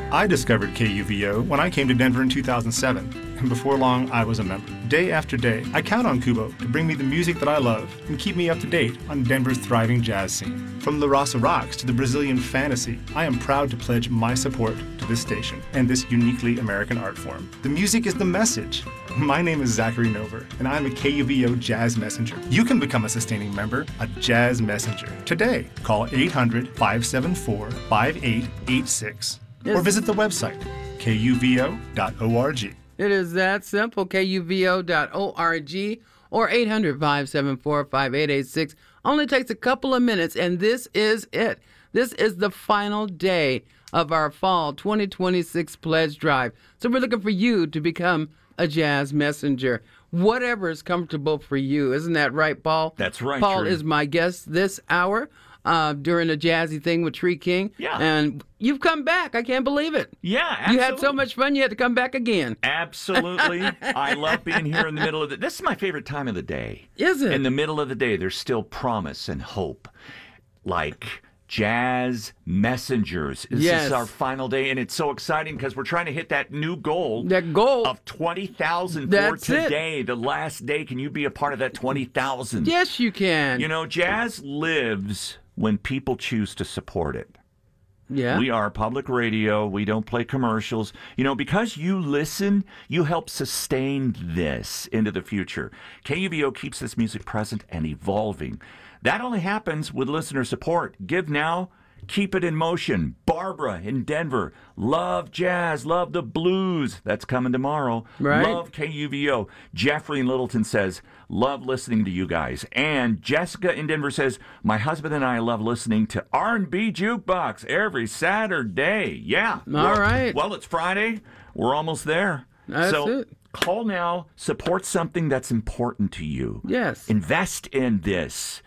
I discovered KUVO when I came to Denver in 2007, and before long, I was a member. Day after day, I count on Kubo to bring me the music that I love and keep me up to date on Denver's thriving jazz scene. From La Raza Rocks to the Brazilian Fantasy, I am proud to pledge my support to this station and this uniquely American art form. The music is the message. My name is Zachary Nover, and I'm a KUVO Jazz Messenger. You can become a sustaining member, a Jazz Messenger, today. Call 800-574-5886 or visit the website, kuvo.org. It is that simple, kuvo.org or 800-574-5886. Only takes a couple of minutes, and this is it. This is the final day of our fall 2026 pledge drive. So we're looking for you to become a Jazz Messenger. Whatever is comfortable for you. Isn't that right, Paul? That's right, Paul Tree. is my guest this hour during a jazzy thing with Tree King. Yeah. And you've come back. I can't believe it. Yeah, absolutely. You had so much fun, you had to come back again. Absolutely. I love being here in the middle of the... This is my favorite time of the day. Is it? In the middle of the day, there's still promise and hope. Like Jazz Messengers. This Yes. is our final day, and it's so exciting because we're trying to hit that new goal. That goal. Of 20,000 for That's it. today. The last day. Can you be a part of that 20,000? Yes, you can. You know, jazz lives when people choose to support it. Yeah. We are public radio. We don't play commercials. You know, because you listen, you help sustain this into the future. KUVO keeps this music present and evolving. That only happens with listener support. Give now, keep it in motion. Barbara in Denver. Love jazz, love the blues. That's coming tomorrow. Right. Love KUVO. Jeffrey in Littleton says, love listening to you guys. And Jessica in Denver says, my husband and I love listening to R&B Jukebox every Saturday. Yeah. All right. Well, it's Friday. We're almost there. That's so it. call now. Support something that's important to you. Yes. Invest in this.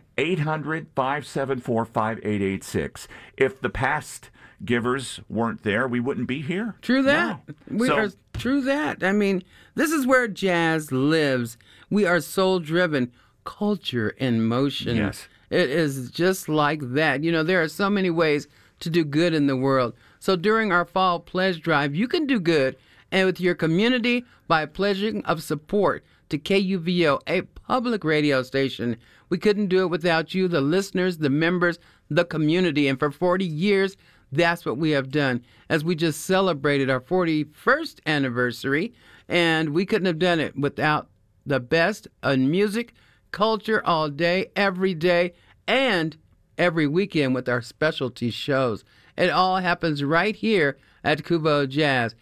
800-574-5886. If the past givers weren't there, we wouldn't be here. True that. No. True that. I mean, this is where jazz lives. We are soul-driven, culture in motion. Yes. It is just like that. You know, there are so many ways to do good in the world. So during our fall pledge drive, you can do good and with your community by pledging of support to KUVO, a public radio station. We couldn't do it without you, the listeners, the members, the community. And for 40 years, that's what we have done, as we just celebrated our 41st anniversary. And we couldn't have done it without the best in music, culture all day, every day, and every weekend with our specialty shows. It all happens right here at Kubo Jazz.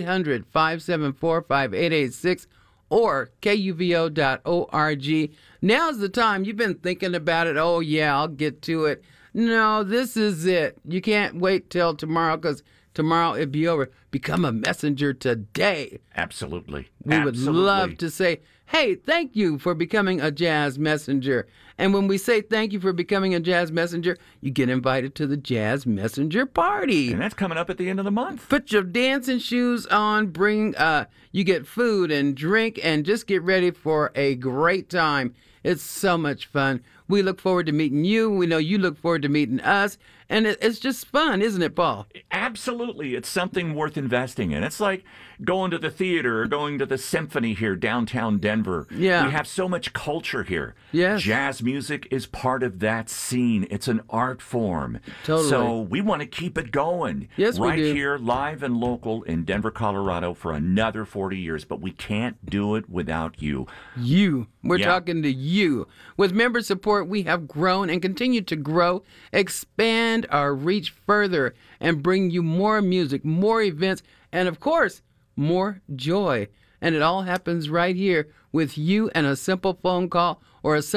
800-574-5886 or kuvo.org. Now's the time. You've been thinking about it. Oh, yeah, I'll get to it. No, this is it. You can't wait till tomorrow because tomorrow it'll be over. Become a messenger today. Absolutely. We would love to say, hey, thank you for becoming a jazz messenger. And when we say thank you for becoming a jazz messenger, you get invited to the Jazz Messenger Party. And that's coming up at the end of the month. Put your dancing shoes on, you get food and drink, and just get ready for a great time. It's so much fun. We look forward to meeting you. We know you look forward to meeting us. And it's just fun, isn't it, Paul? Absolutely. It's something worth investing in. It's like going to the theater or going to the symphony here downtown Denver. Yeah. We have so much culture here. Yes. Jazz music is part of that scene. It's an art form. Totally. So we want to keep it going. Yes, we right do. here, live and local in Denver, Colorado for another 40 years. But we can't do it without you. You. We're Yeah. talking to you. With member support, we have grown and continue to grow, expand our reach further, and bring you more music, more events, and of course, more joy. And it all happens right here with you and a simple phone call or a